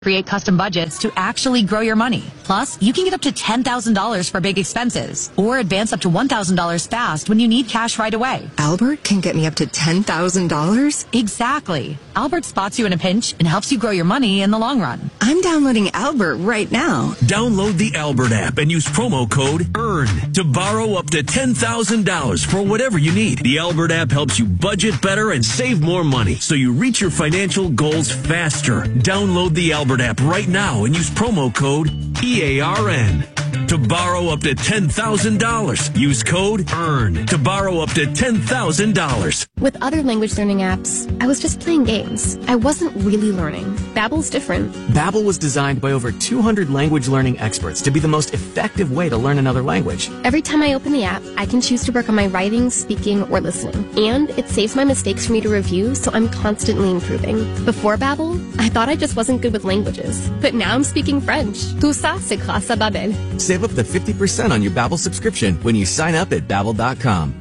Create custom budgets to actually grow your money. Plus, you can get up to $10,000 for big expenses or advance up to $1,000 fast when you need cash right away. Albert can get me up to $10,000? Exactly. Albert spots you in a pinch and helps you grow your money in the long run. I'm downloading Albert right now. Download the Albert app and use promo code EARN to borrow up to $10,000 for whatever you need. The Albert app helps you budget better and save more money so you reach your financial goals faster. Download the Albert app right now and use promo code EARN to borrow up to $10,000. Use code EARN to borrow up to $10,000. With other language learning apps, I was just playing games. I wasn't really learning. Babbel's different. Babbel was designed by over 200 language learning experts to be the most effective way to learn another language. Every time I open the app, I can choose to work on my writing, speaking, or listening. And it saves my mistakes for me to review, so I'm constantly improving. Before Babbel, I thought I just wasn't good with languages. But now I'm speaking French. Tout ça, c'est grâce à Babbel. Save up to 50% on your Babbel subscription when you sign up at Babbel.com.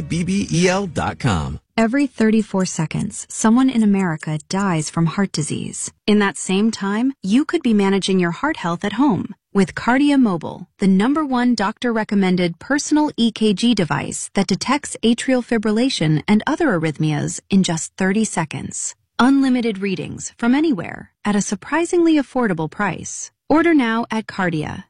Babbel.com. Every 34 seconds, someone in America dies from heart disease. In that same time, you could be managing your heart health at home with Kardia Mobile, the #1 doctor-recommended personal EKG device that detects atrial fibrillation and other arrhythmias in just 30 seconds. Unlimited readings from anywhere at a surprisingly affordable price. Order now at Kardia,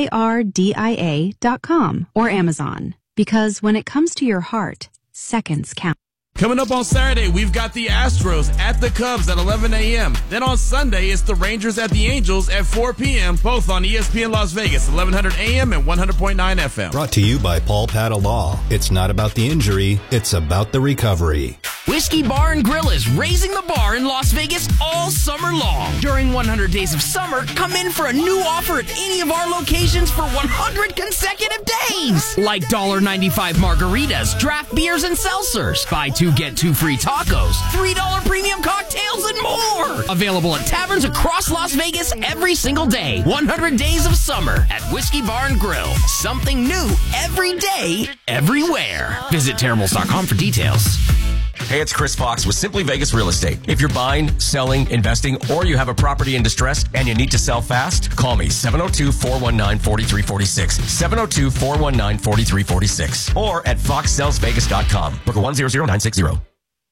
KARDIA.com or Amazon. Because when it comes to your heart, seconds count. Coming up on Saturday, we've got the Astros at the Cubs at 11 a.m. Then on Sunday, it's the Rangers at the Angels at 4 p.m., both on ESPN Las Vegas, 1100 a.m. and 100.9 FM. Brought to you by Paul Patta Law. It's not about the injury, it's about the recovery. Whiskey Bar and Grill is raising the bar in Las Vegas all summer long. During 100 Days of Summer, come in for a new offer at any of our locations for 100 consecutive days. Like $1.95 margaritas, draft beers, and seltzers. Buy two, get two free tacos, $3 premium cocktails, and more. Available at taverns across Las Vegas every single day. 100 Days of Summer at Whiskey Bar and Grill. Something new every day, everywhere. Visit Terribles.com for details. Hey, it's Chris Fox with Simply Vegas Real Estate. If you're buying, selling, investing, or you have a property in distress and you need to sell fast, call me 702-419-4346. 702-419-4346. Or at foxsellsvegas.com. Book 100960.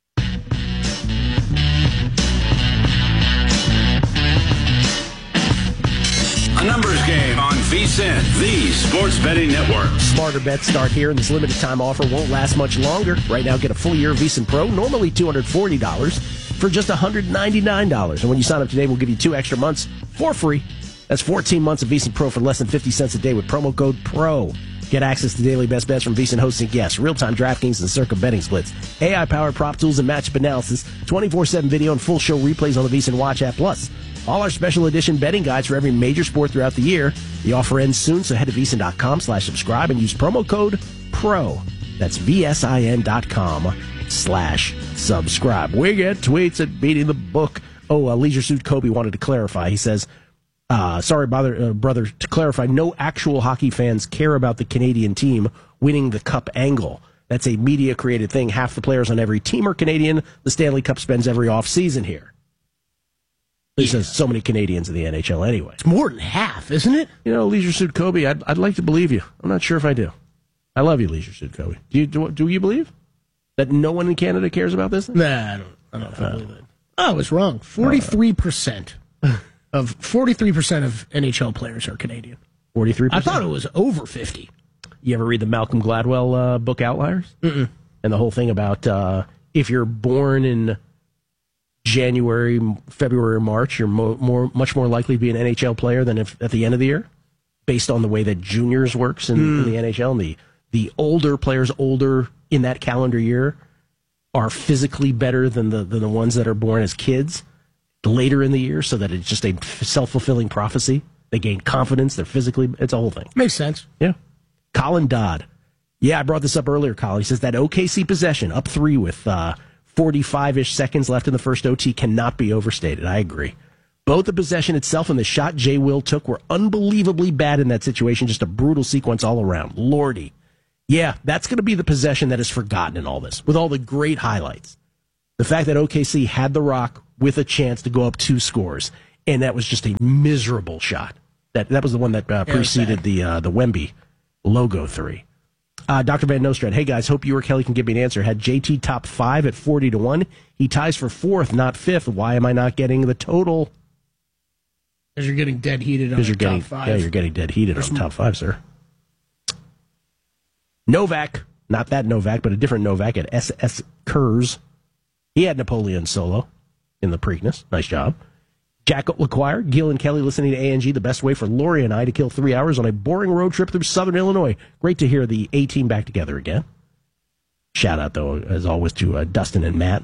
A numbers game on VSiN, the sports betting network. Smarter bets start here, and this limited time offer won't last much longer. Right now, get a full year of VSiN Pro, normally $240, for just $199. And when you sign up today, we'll give you 2 extra months for free. That's 14 months of VSiN Pro for less than 50 cents a day with promo code PRO. Get access to daily best bets from VSiN hosting guests, real-time DraftKings and Circa betting splits, AI-powered prop tools and matchup analysis, 24/7 video and full show replays on the VSiN Watch app. Plus, all our special edition betting guides for every major sport throughout the year. The offer ends soon, so head to VSiN.com/subscribe and use promo code PRO. That's VSIN.com/subscribe. We get tweets at Beating the Book. Leisure Suit Kobe wanted to clarify. He says, sorry, brother, to clarify, no actual hockey fans care about the Canadian team winning the cup angle. That's a media-created thing. Half the players on every team are Canadian. The Stanley Cup spends every off-season here. He says so many Canadians in the NHL anyway. It's more than half, isn't it? You know, Leisure Suit Kobe, I'd like to believe you. I'm not sure if I do. I love you, Leisure Suit Kobe. Do you believe that no one in Canada cares about this? Nah, I don't know if I believe it. Oh, I was wrong. 43% of NHL players are Canadian. 43%? I thought it was over 50. You ever read the Malcolm Gladwell book Outliers? Mm-mm. And the whole thing about if you're born in January, February, or March, you're much more likely to be an NHL player than if at the end of the year, based on the way that juniors works in the NHL. And the older players, older in that calendar year, are physically better than the ones that are born as kids later in the year, so that it's just a self-fulfilling prophecy. They gain confidence. They're physically, it's a whole thing. Makes sense. Yeah. Colin Dodd. Yeah, I brought this up earlier, Colin. He says that OKC possession, up 3 with 45-ish seconds left in the first OT, cannot be overstated. I agree. Both the possession itself and the shot Jay Will took were unbelievably bad in that situation. Just a brutal sequence all around. Lordy. Yeah, that's going to be the possession that is forgotten in all this, with all the great highlights. The fact that OKC had the rock with a chance to go up 2 scores, and that was just a miserable shot. That was the one that preceded the Wemby logo 3. Dr. Van Nostrand, hey guys, hope you or Kelly can give me an answer. Had JT top 5 at 40-1. He ties for 4th, not 5th. Why am I not getting the total? Because you're getting dead heated on the top 5. Yeah, you're getting dead heated on top 5, sir. Novak, not that Novak, but a different Novak at SS Kurz. He had Napoleon solo in the Preakness. Nice job. Jack LaQuire, Gil and Kelly listening to ANG, the best way for Lori and I to kill 3 hours on a boring road trip through Southern Illinois. Great to hear the A-team back together again. Shout out, though, as always, to Dustin and Matt.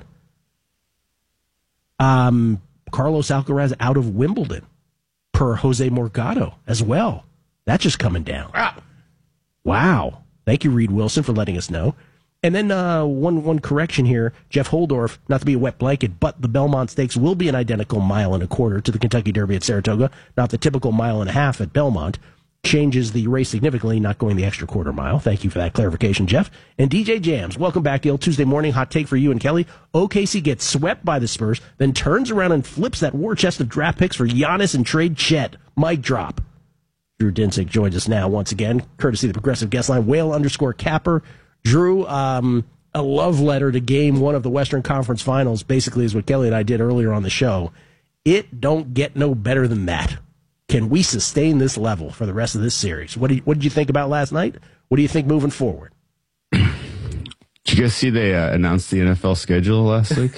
Carlos Alcaraz out of Wimbledon, per Jose Morgado as well. That's just coming down. Wow. Thank you, Reed Wilson, for letting us know. And then one correction here. Jeff Holdorf, not to be a wet blanket, but the Belmont Stakes will be an identical 1.25 miles to the Kentucky Derby at Saratoga, not the typical 1.5 miles at Belmont. Changes the race significantly, not going the extra quarter mile. Thank you for that clarification, Jeff. And DJ Jams, welcome back, Gil. Tuesday morning, hot take for you and Kelly. OKC gets swept by the Spurs, then turns around and flips that war chest of draft picks for Giannis and trade Chet. Mic drop. Drew Dinsick joins us now once again, courtesy of the Progressive Guest Line, Whale_Capper. Drew, a love letter to Game 1 of the Western Conference Finals, basically is what Kelly and I did earlier on the show. It don't get no better than that. Can we sustain this level for the rest of this series? What did you think about last night? What do you think moving forward? Did you guys see they announced the NFL schedule last week?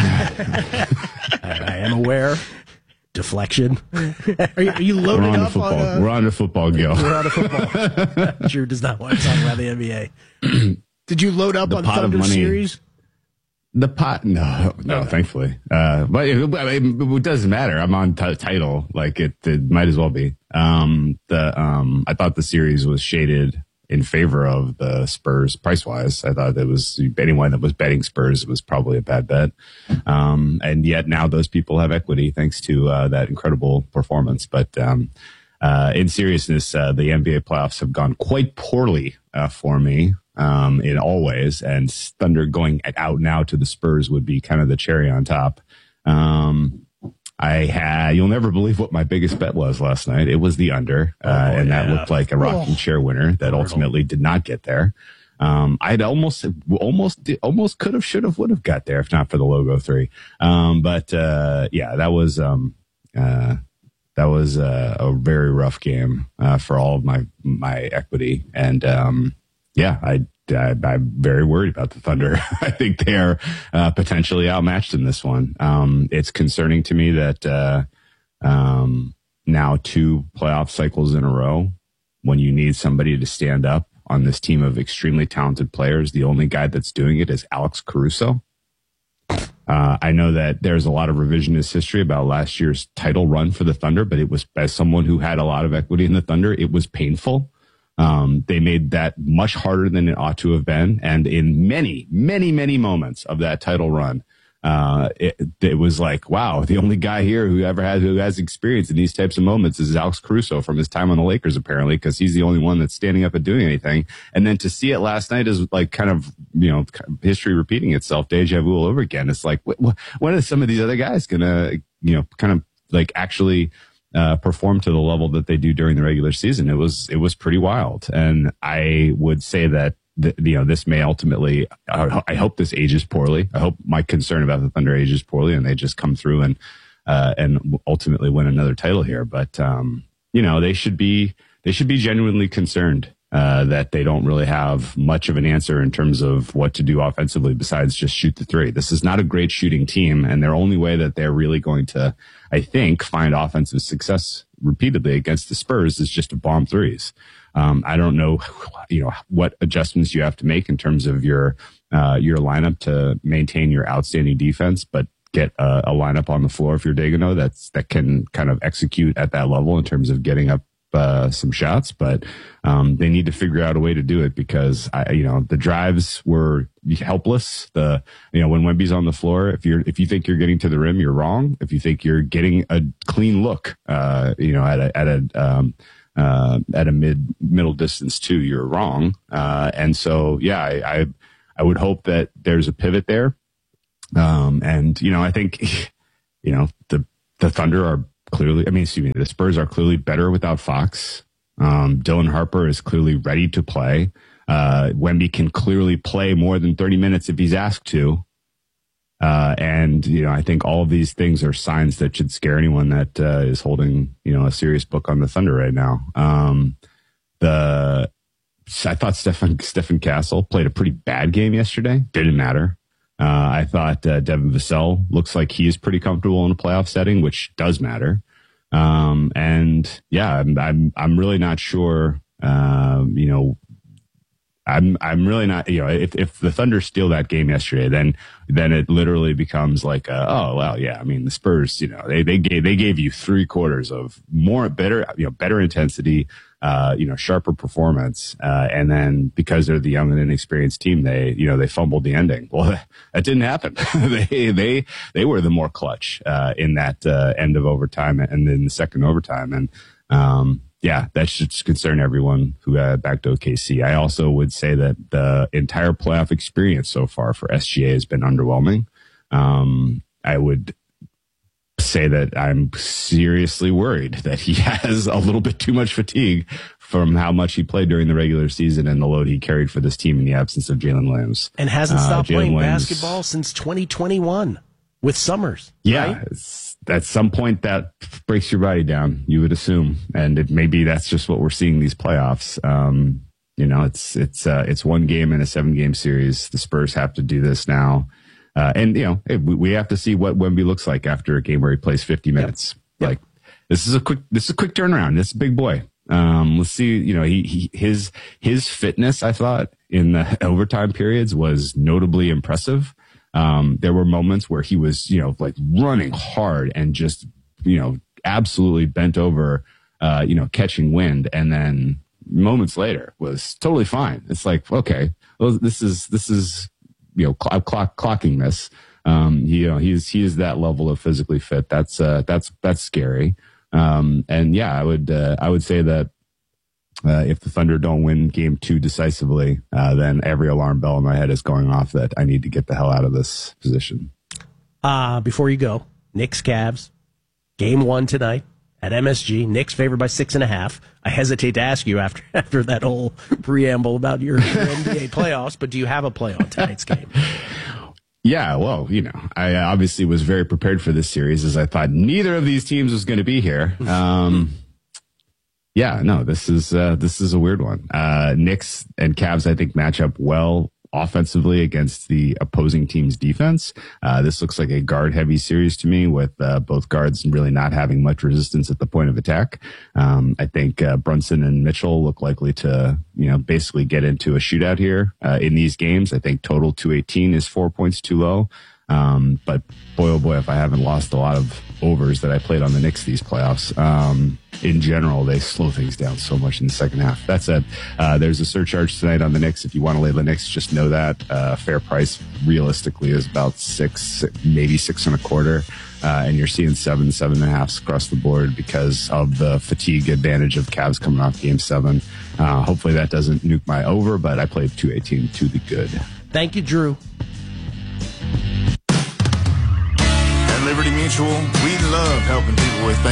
I am aware. Deflection. Are you loaded up on We're on to football, Gil. We're on to football. Drew does not want to talk about the NBA. Did you load up on Thunder series? The pot? No, thankfully. But it doesn't matter. I'm on title. Like it might as well be. I thought the series was shaded in favor of the Spurs price-wise. I thought it was anyone that was betting Spurs, it was probably a bad bet. And yet now those people have equity thanks to that incredible performance. But in seriousness, the NBA playoffs have gone quite poorly for me in all ways. And Thunder going out now to the Spurs would be kind of the cherry on top. You'll never believe what my biggest bet was last night. It was the under, and that looked like a rocking chair winner that ultimately did not get there. I'd almost could have, should have, would have got there if not for the logo 3. That was a very rough game for all of my equity, and I'm very worried about the Thunder. I think they are potentially outmatched in this one. It's concerning to me that now 2 playoff cycles in a row, when you need somebody to stand up on this team of extremely talented players, the only guy that's doing it is Alex Caruso. I know that there's a lot of revisionist history about last year's title run for the Thunder, but it was, as someone who had a lot of equity in the Thunder, it was painful. They made that much harder than it ought to have been. And in many, many, many moments of that title run, it was like, wow, the only guy here who has experience in these types of moments is Alex Caruso from his time on the Lakers, apparently, because he's the only one that's standing up and doing anything. And then to see it last night is like kind of, history repeating itself, deja vu all over again. It's like, when are some of these other guys gonna, kind of like actually perform to the level that they do during the regular season? It was pretty wild. And I would say that this may ultimately, I hope this ages poorly. I hope my concern about the Thunder ages poorly and they just come through and ultimately win another title here. But, they should be genuinely concerned, that they don't really have much of an answer in terms of what to do offensively besides just shoot the 3. This is not a great shooting team, and their only way that they're really going to, I think, find offensive success repeatedly against the Spurs is just to bomb 3s. I don't know, what adjustments you have to make in terms of your lineup to maintain your outstanding defense, but get a lineup on the floor if you're Daigneault that can kind of execute at that level in terms of getting up some shots, but they need to figure out a way to do it because the drives were helpless. When Wemby's on the floor, if you think you're getting to the rim, you're wrong. If you think you're getting a clean look, at a middle distance too, you're wrong. And so, I would hope that there's a pivot there. I think, the Thunder are clearly, the Spurs are clearly better without Fox. Dylan Harper is clearly ready to play. Wemby can clearly play more than 30 minutes if he's asked to. And I think all of these things are signs that should scare anyone that is holding, a serious book on the Thunder right now. I thought Stephen Castle played a pretty bad game yesterday. Didn't matter. I thought Devin Vassell looks like he is pretty comfortable in a playoff setting, which does matter. And yeah, I'm really not sure. I'm really not. If the Thunder steal that game yesterday, then it literally becomes like, the Spurs. They gave you 3 quarters of better intensity. Sharper performance, and then because they're the young and inexperienced team, they fumbled the ending. Well, that didn't happen. they were the more clutch in that end of overtime and then the second overtime, and that should concern everyone who backed OKC. I also would say that the entire playoff experience so far for SGA has been underwhelming. I would say that I'm seriously worried that he has a little bit too much fatigue from how much he played during the regular season and the load he carried for this team in the absence of Jalen Williams. And hasn't stopped playing basketball since 2021 with Summers. Yeah. Right? At some point that breaks your body down, you would assume. And maybe that's just what we're seeing these playoffs. It's one game in a 7-game series. The Spurs have to do this now. We have to see what Wemby looks like after a game where he plays 50 minutes. Yep. Like this is a quick turnaround. This is a big boy. Let's see. His fitness, I thought, in the overtime periods was notably impressive. There were moments where he was, running hard and just, absolutely bent over, catching wind, and then moments later was totally fine. It's like, okay, well, this is. I'm clocking this. He is that level of physically fit. That's scary. I would say that if the Thunder don't win game 2 decisively, then every alarm bell in my head is going off that I need to get the hell out of this position. Before you go, Knicks Cavs, game 1 tonight at MSG. Knicks favored by 6.5. I hesitate to ask you after that whole preamble about your NBA playoffs, but do you have a play on tonight's game? Yeah, well, I obviously was very prepared for this series as I thought neither of these teams was going to be here. This is a weird one. Knicks and Cavs, I think, match up well offensively against the opposing team's defense. This looks like a guard-heavy series to me, with both guards really not having much resistance at the point of attack. I think Brunson and Mitchell look likely to, basically get into a shootout here in these games. I think total 218 is 4 points too low. But boy, oh boy, if I haven't lost a lot of overs that I played on the Knicks these playoffs. In general, they slow things down so much in the second half. That said, there's a surcharge tonight on the Knicks. If you want to lay the Knicks, just know that fair price realistically is about 6, maybe 6.25. And you're seeing 7.5 across the board because of the fatigue advantage of Cavs coming off game 7. Hopefully that doesn't nuke my over, but I played 218 to the good. Thank you, Drew. At Liberty Mutual, we love helping people with things